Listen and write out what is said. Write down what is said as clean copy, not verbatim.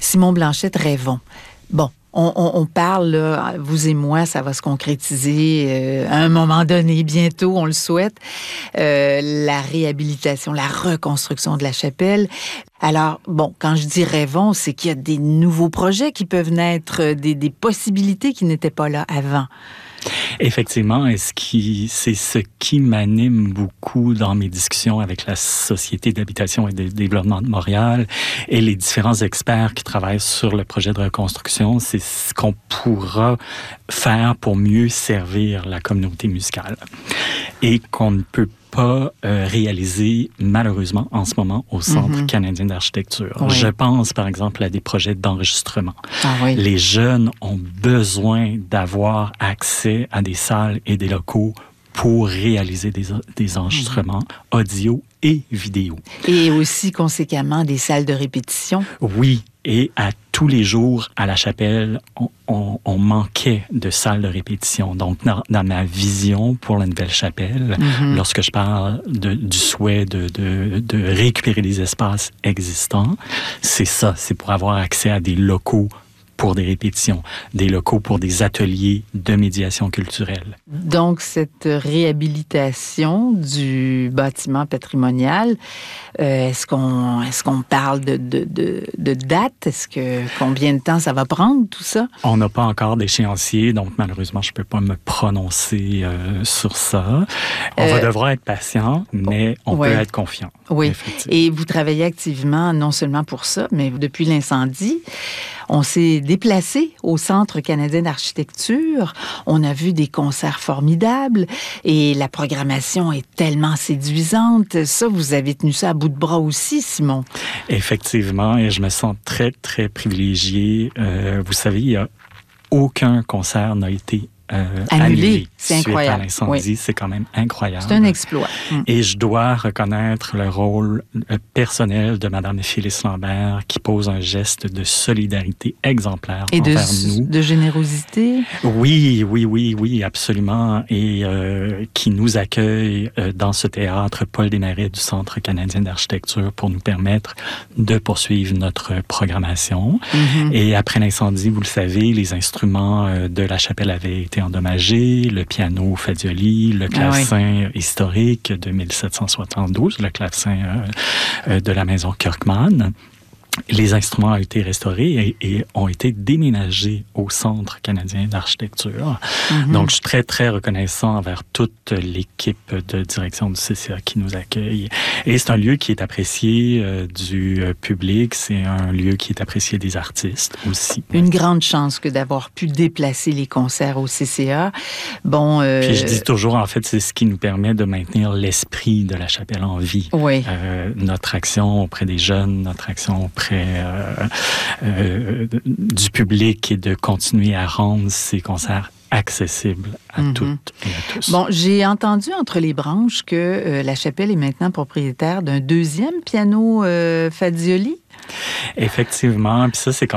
Simon Blanchette, rêvons. Bon, on parle, là, vous et moi, ça va se concrétiser à un moment donné, bientôt, on le souhaite, la réhabilitation, la reconstruction de la chapelle. Alors, bon, quand je dis rêvons, c'est qu'il y a des nouveaux projets qui peuvent naître, des possibilités qui n'étaient pas là avant. Effectivement, c'est ce qui m'anime beaucoup dans mes discussions avec la Société d'habitation et de développement de Montréal et les différents experts qui travaillent sur le projet de reconstruction. C'est ce qu'on pourra faire pour mieux servir la communauté musicale et qu'on ne peut pas réaliser, malheureusement, en ce moment, au Centre canadien d'architecture. Oui. Je pense, par exemple, à des projets d'enregistrement. Ah oui. Les jeunes ont besoin d'avoir accès à des salles et des locaux pour réaliser des enregistrements audio et vidéo. Et aussi, conséquemment, des salles de répétition. Oui, et à tous les jours, à la chapelle, on manquait de salles de répétition. Donc, dans ma vision pour la nouvelle chapelle, lorsque je parle du souhait de récupérer des espaces existants, c'est ça, c'est pour avoir accès à des locaux pour des répétitions, des locaux pour des ateliers de médiation culturelle. Donc, cette réhabilitation du bâtiment patrimonial, est-ce qu'on parle de date? Combien de temps ça va prendre, tout ça? On n'a pas encore d'échéancier, donc malheureusement, je ne peux pas me prononcer sur ça. On va devoir être patient, mais on peut être confiant. Oui, et vous travaillez activement, non seulement pour ça, mais depuis l'incendie, on s'est déplacé au Centre canadien d'architecture. On a vu des concerts formidables et la programmation est tellement séduisante. Ça, vous avez tenu ça à bout de bras aussi, Simon. Effectivement, et je me sens très, très privilégié. Vous savez, il n'y a aucun concert n'a été annulé. C'est incroyable. Suite à l'incendie, c'est quand même incroyable. C'est un exploit. Et je dois reconnaître le rôle personnel de Mme Phyllis Lambert qui pose un geste de solidarité exemplaire envers nous. Et de générosité. Oui, absolument. Et qui nous accueille dans ce théâtre Paul Desmarais du Centre canadien d'architecture pour nous permettre de poursuivre notre programmation. Et après l'incendie, vous le savez, les instruments de la chapelle avaient été endommagés, le piano Fadioli, le clavecin historique de 1772, le clavecin de la maison Kirkman. Les instruments ont été restaurés et ont été déménagés au Centre canadien d'architecture. Donc, je suis très, très reconnaissant envers toute l'équipe de direction du CCA qui nous accueille. Et c'est un lieu qui est apprécié du public. C'est un lieu qui est apprécié des artistes aussi. Une grande chance que d'avoir pu déplacer les concerts au CCA. Bon, Puis je dis toujours, en fait, c'est ce qui nous permet de maintenir l'esprit de la chapelle en vie. Oui. Notre action auprès des jeunes, notre action auprès du public et de continuer à rendre ces concerts accessibles à toutes et à tous. Bon, j'ai entendu entre les branches que la chapelle est maintenant propriétaire d'un deuxième piano Fadioli. Effectivement, puis ça, c'est